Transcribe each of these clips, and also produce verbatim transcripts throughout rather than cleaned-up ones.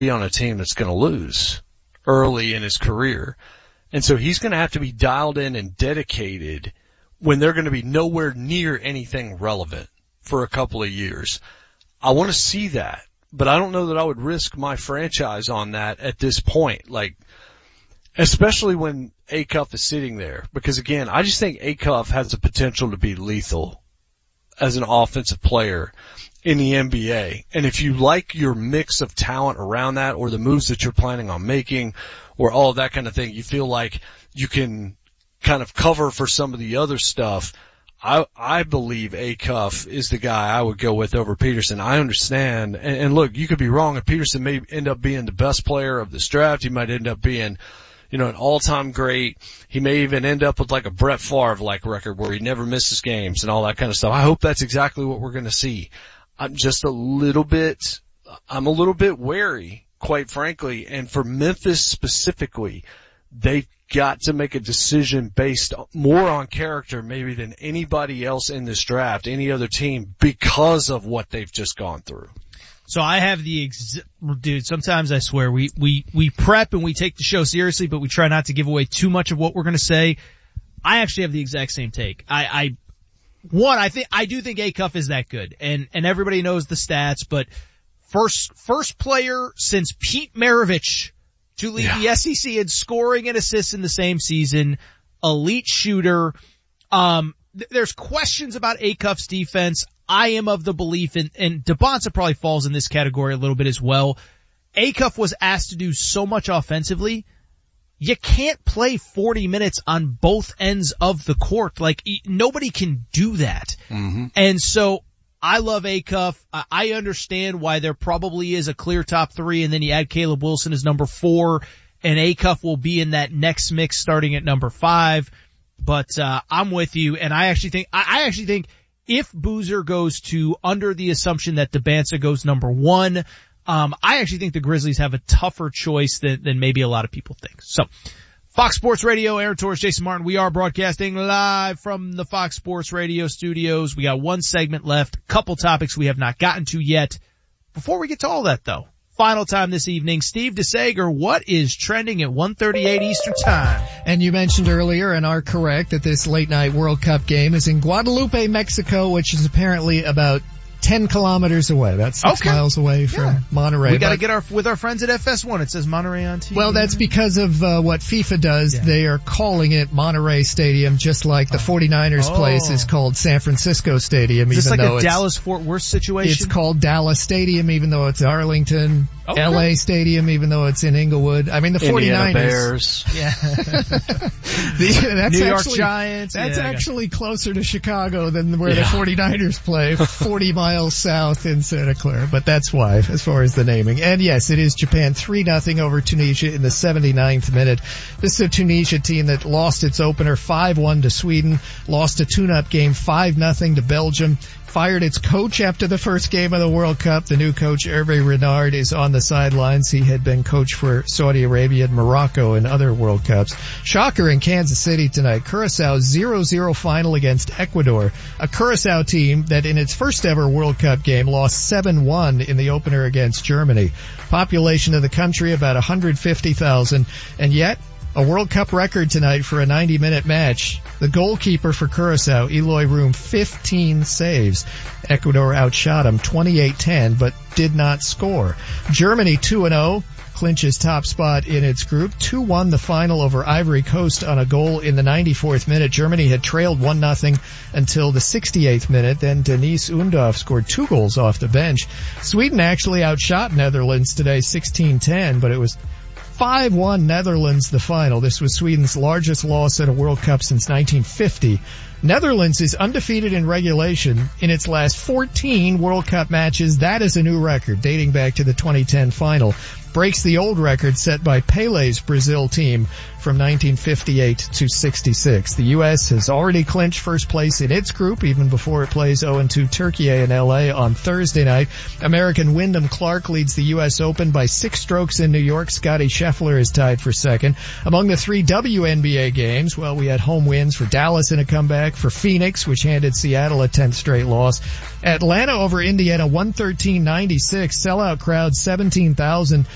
be on a team that's going to lose early in his career. And so he's going to have to be dialed in and dedicated when they're going to be nowhere near anything relevant for a couple of years. I want to see that, but I don't know that I would risk my franchise on that at this point. Like, especially when Acuff is sitting there, because again, I just think Acuff has the potential to be lethal as an offensive player in the N B A. And if you like your mix of talent around that, or the moves that you're planning on making, or all of that kind of thing, you feel like you can kind of cover for some of the other stuff. I, I believe Acuff is the guy I would go with over Peterson. I understand. And, and look, you could be wrong. And Peterson may end up being the best player of this draft. He might end up being, you know, an all-time great. He may even end up with like a Brett Favre-like record where he never misses games and all that kind of stuff. I hope that's exactly what we're going to see. I'm just a little bit, I'm a little bit wary, quite frankly. And for Memphis specifically, they've got to make a decision based more on character maybe than anybody else in this draft, any other team, because of what they've just gone through. So I have the ex- dude, sometimes I swear we, we, we prep and we take the show seriously, but we try not to give away too much of what we're going to say. I actually have the exact same take. I, I, one, I think, I do think Acuff is that good, and, and everybody knows the stats, but first, first player since Pete Maravich to lead yeah. the S E C in scoring and assists in the same season, elite shooter. Um, th- there's questions about Acuff's defense. I am of the belief, and, and Debonsa probably falls in this category a little bit as well. Acuff was asked to do so much offensively. You can't play forty minutes on both ends of the court. Like, nobody can do that. Mm-hmm. And so I love Acuff. I understand why there probably is a clear top three, and then you add Caleb Wilson as number four, and Acuff will be in that next mix starting at number five. But uh I'm with you, and I actually think I, I actually think if Boozer goes to under the assumption that Debonsa goes number one, um I actually think the Grizzlies have a tougher choice than, than maybe a lot of people think. So, Fox Sports Radio, Aaron Torres, Jason Martin. We are broadcasting live from the Fox Sports Radio studios. We got one segment left, a couple topics we have not gotten to yet. Before we get to all that though, final time this evening, Steve DeSager, what is trending at one thirty-eight Eastern Time? And you mentioned earlier and are correct that this late night World Cup game is in Guadalupe, Mexico, which is apparently about ten kilometers away, about six okay. miles away from yeah. Monterrey. We gotta get our, with our friends at F S one. It says Monterrey on T V. Well, that's because of, uh, what FIFA does. Yeah. They are calling it Monterrey Stadium, just like the oh. 49ers oh. place is called San Francisco Stadium. Is this even like though a Dallas-Fort Worth situation? It's called Dallas Stadium, even though it's Arlington. Okay. L A Stadium, even though it's in Inglewood. I mean, the Indiana 49ers. Bears. Yeah. the, that's New York actually, Giants. That's yeah, actually closer to Chicago than where yeah. the 49ers play, forty miles south in Santa Clara. But that's why, as far as the naming. And yes, it is Japan three nothing over Tunisia in the seventy-ninth minute. This is a Tunisia team that lost its opener five one to Sweden, lost a tune-up game five nothing to Belgium, fired its coach after the first game of the World Cup. The new coach, Hervé Renard, is on the sidelines. He had been coach for Saudi Arabia and Morocco in other World Cups. Shocker in Kansas City tonight. Curaçao zero zero final against Ecuador. A Curaçao team that in its first ever World Cup game lost seven one in the opener against Germany. Population of the country about one hundred fifty thousand, and yet a World Cup record tonight for a ninety minute match. The goalkeeper for Curaçao, Eloy Room, fifteen saves. Ecuador outshot him twenty-eight ten, but did not score. Germany two and oh, clinches top spot in its group. two one the final over Ivory Coast on a goal in the ninety-fourth minute. Germany had trailed one nothing until the sixty-eighth minute. Then Denise Undorf scored two goals off the bench. Sweden actually outshot Netherlands today sixteen ten, but it was five one Netherlands the final. This was Sweden's largest loss at a World Cup since nineteen fifty. Netherlands is undefeated in regulation in its last fourteen World Cup matches. That is a new record dating back to the twenty ten final. Breaks the old record set by Pele's Brazil team from nineteen fifty-eight to sixty-six. The U S has already clinched first place in its group even before it plays oh and two Turkey in L A on Thursday night. American Wyndham Clark leads the U S Open by six strokes in New York. Scottie Scheffler is tied for second. Among the three W N B A games, well, we had home wins for Dallas in a comeback, for Phoenix, which handed Seattle a tenth straight loss. Atlanta over Indiana one thirteen ninety-six. Sellout crowd seventeen thousand.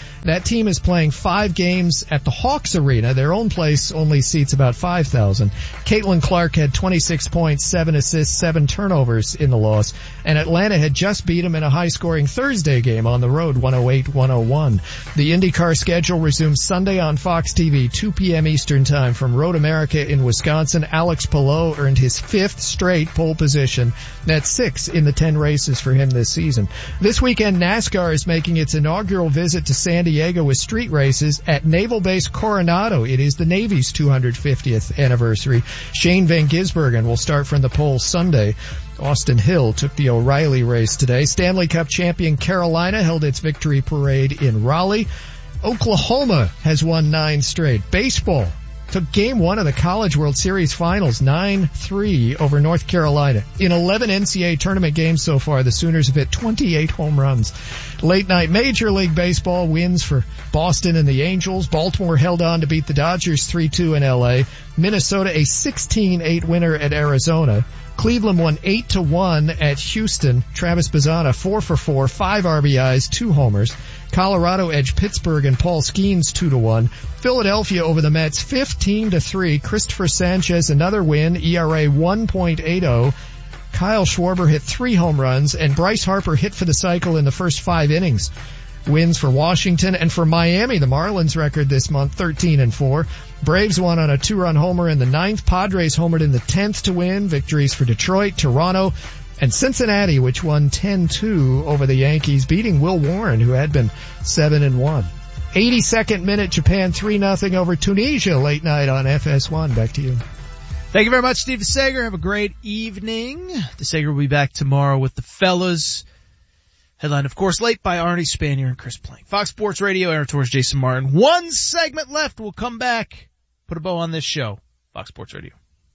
That team is playing five games at the Hawks Arena. Their own place only seats about five thousand. Caitlin Clark had twenty-six points, seven assists, seven turnovers in the loss. And Atlanta had just beat them in a high-scoring Thursday game on the road, one oh eight one oh one. The IndyCar schedule resumes Sunday on Fox T V, two p.m. Eastern Time from Road America in Wisconsin. Alex Palou earned his fifth straight pole position. That's six in the ten races for him this season. This weekend, NASCAR is making its inaugural visit to San Diego with street races at Naval Base Coronado. It is the Navy's two hundred fiftieth anniversary. Shane Van Gisbergen will start from the pole Sunday. Austin Hill took the O'Reilly race today. Stanley Cup champion Carolina held its victory parade in Raleigh. Oklahoma has won nine straight. Baseball took game one of the College World Series Finals, nine three over North Carolina. In eleven N C double A tournament games so far, the Sooners have hit twenty-eight home runs. Late night Major League Baseball wins for Boston and the Angels. Baltimore held on to beat the Dodgers three two in L A. Minnesota a sixteen eight winner at Arizona. Cleveland won eight to one at Houston. Travis Bazzana four for four, five R B Is, two homers. Colorado edged Pittsburgh and Paul Skeens two to one. Philadelphia over the Mets fifteen to three. Christopher Sanchez another win, E R A one point eight oh. Kyle Schwarber hit three home runs and Bryce Harper hit for the cycle in the first five innings. Wins for Washington and for Miami, the Marlins record this month thirteen and four. Braves won on a two-run homer in the ninth. Padres homered in the tenth to win. Victories for Detroit, Toronto, and Cincinnati, which won ten two over the Yankees, beating Will Warren, who had been seven and one. eighty-second minute, Japan three nothing over Tunisia late night on F S one. Back to you. Thank you very much, Steve DeSager. Have a great evening. DeSager will be back tomorrow with the fellas. Headline, of course, late by Arnie Spanier and Chris Plank. Fox Sports Radio, Aaron Torres, Jason Martin. One segment left. We'll come back. Put a bow on this show. Fox Sports Radio.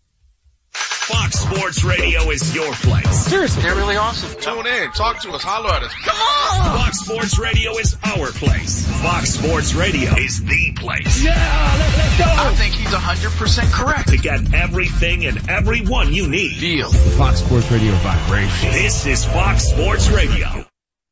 Fox Sports Radio is your place. Seriously, they're really awesome. Tune in, talk to us, holler at us. Come on! Fox Sports Radio is our place. Fox Sports Radio is the place. Yeah, let's, let's go! I think he's one hundred percent correct. To get everything and everyone you need. Deal. Fox Sports Radio vibration. This is Fox Sports Radio.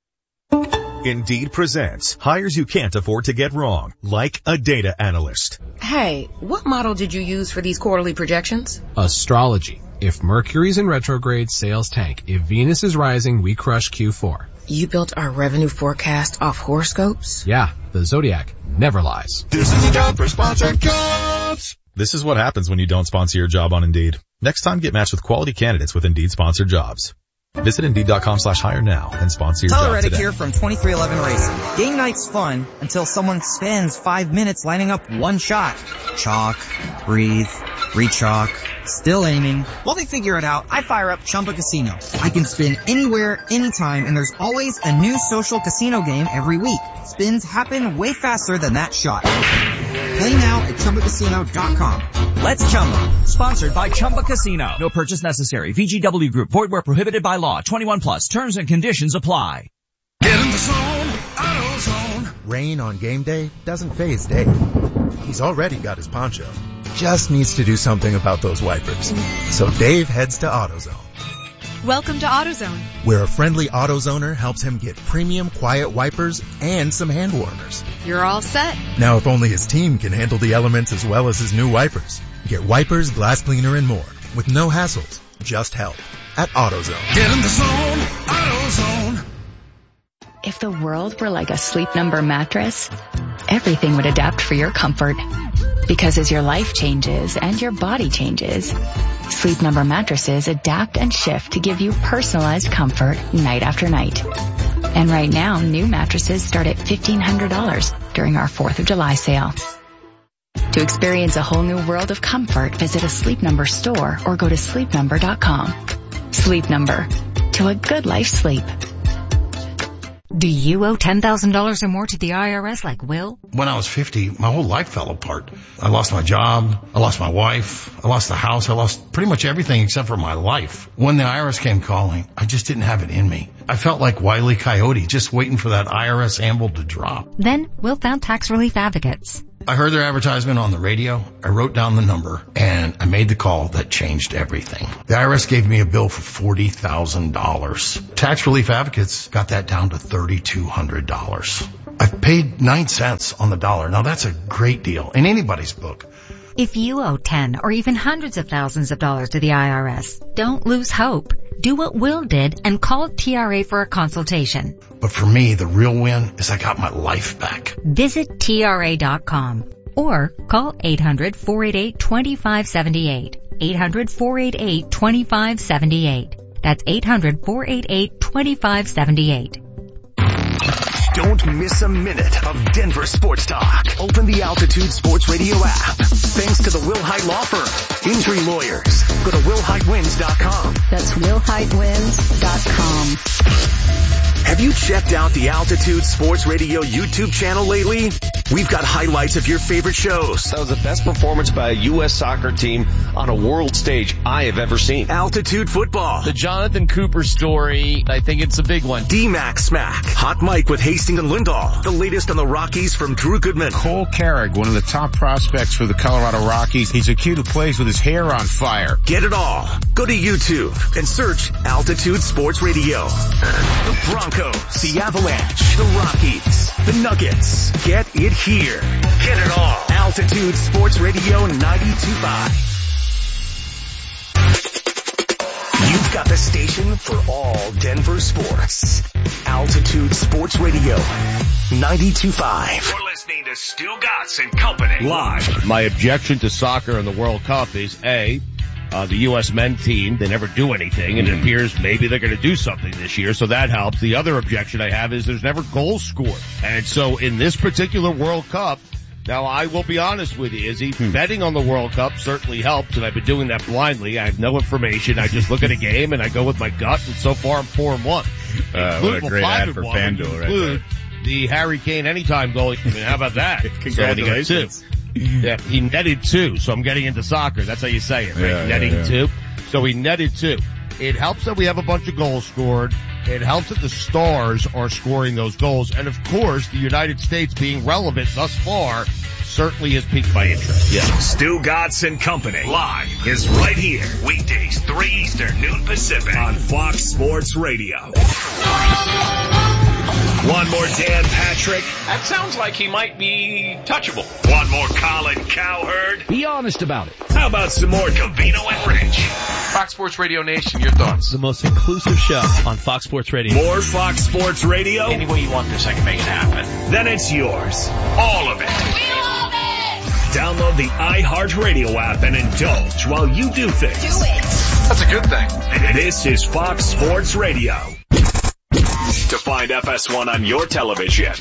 Indeed presents hires you can't afford to get wrong, like a data analyst. Hey, what model did you use for these quarterly projections? Astrology. If Mercury's in retrograde, sales tank. If Venus is rising, we crush Q four. You built our revenue forecast off horoscopes? Yeah, the Zodiac never lies. This is a job for sponsored jobs. This is what happens when you don't sponsor your job on Indeed. Next time, get matched with quality candidates with Indeed sponsored jobs. Visit Indeed.com slash hire now and sponsor your Tyler job Reddick today. here from twenty-three eleven Racing. Game night's fun until someone spends five minutes lining up one shot. Chalk, breathe, re-chalk, still aiming. While they figure it out, I fire up Chumba Casino. I can spin anywhere, anytime, and there's always a new social casino game every week. Spins happen way faster than that shot. Play now at Chumba Casino dot com. Let's Chumba. Sponsored by Chumba Casino. No purchase necessary. V G W Group. Void where prohibited by law. twenty-one plus. Terms and conditions apply. Get in the zone, AutoZone. Rain on game day doesn't faze Dave. He's already got his poncho. Just needs to do something about those wipers. So Dave heads to AutoZone. Welcome to AutoZone, where a friendly AutoZoner helps him get premium quiet wipers and some hand warmers. You're all set. Now if only his team can handle the elements as well as his new wipers. Get wipers, glass cleaner, and more with no hassles, just help at AutoZone. Get in the zone, AutoZone. If the world were like a Sleep Number mattress, everything would adapt for your comfort. Because as your life changes and your body changes, Sleep Number mattresses adapt and shift to give you personalized comfort night after night. And right now, new mattresses start at fifteen hundred dollars during our fourth of July sale. To experience a whole new world of comfort, visit a Sleep Number store or go to sleep number dot com. Sleep Number. To a good life sleep. Do you owe ten thousand dollars or more to the I R S like Will? When I was fifty, my whole life fell apart. I lost my job. I lost my wife. I lost the house. I lost pretty much everything except for my life. When the I R S came calling, I just didn't have it in me. I felt like Wile E. Coyote, just waiting for that I R S amble to drop. Then Will found tax relief advocates. I heard their advertisement on the radio. I wrote down the number and I made the call that changed everything. The I R S gave me a bill for forty thousand dollars. Tax Relief Advocates got that down to three thousand two hundred dollars. I've paid nine cents on the dollar. Now that's a great deal in anybody's book. If you owe ten or even hundreds of thousands of dollars to the I R S, don't lose hope. Do what Will did and call T R A for a consultation. But for me, the real win is I got my life back. Visit T R A dot com or call eight hundred, four eight eight, two five seven eight. eight hundred, four eight eight, two five seven eight. That's eight hundred, four eight eight, two five seven eight. Don't miss a minute of Denver sports talk. Open the Altitude Sports Radio app. Thanks to the Will Hyde Law Firm. Injury lawyers. Go to will hyde wins dot com. That's will hyde wins dot com. Have you checked out the Altitude Sports Radio YouTube channel lately? We've got highlights of your favorite shows. That was the best performance by a U S soccer team on a world stage I have ever seen. Altitude Football. The Jonathan Cooper story, I think it's a big one. D-Mac Smack. Hot Mike with Hastings and Lindahl. The latest on the Rockies from Drew Goodman. Cole Carrick, one of the top prospects for the Colorado Rockies. He's a kid who plays with his hair on fire. Get it all. Go to YouTube and search Altitude Sports Radio. The Broncos, the Avalanche, the Rockies, the Nuggets. Get it here. Get it all. Altitude Sports Radio ninety-two point five. You've got the station for all Denver sports. Altitude Sports Radio ninety-two point five. You're listening to Stu Gatz and Company live. My objection to soccer in the World Cup is A, uh, the U S men team, they never do anything, and it appears maybe they're going to do something this year, so that helps. The other objection I have is there's never goals scored. And so in this particular World Cup, now I will be honest with you, Izzy, hmm. betting on the World Cup certainly helps, and I've been doing that blindly. I have no information. I just look at a game and I go with my gut, and so far I'm four and one. Uh, what a great ad for FanDuel right there. The Harry Kane anytime goal. I mean, how about that? Congratulations. So Yeah, he netted two, so I'm getting into soccer. That's how you say it, right? Yeah, Netting yeah, yeah. two. So he netted two. It helps that we have a bunch of goals scored. It helps that the stars are scoring those goals. And of course, the United States being relevant thus far certainly has piqued my interest. Yeah. Stu Gatz and Company live is right here. Weekdays, three Eastern, noon Pacific on Fox Sports Radio. One more Dan Patrick. That sounds like he might be touchable. One more Colin Cowherd. Be honest about it. How about some more Covino and Rich? Fox Sports Radio Nation, your thoughts? The most inclusive show on Fox Sports Radio. More Fox Sports Radio? Any way you want this, I can make it happen. Then it's yours. All of it. We love it! Download the iHeartRadio app and indulge while you do things. Do it! That's a good thing. This is Fox Sports Radio. To find F S one on your television,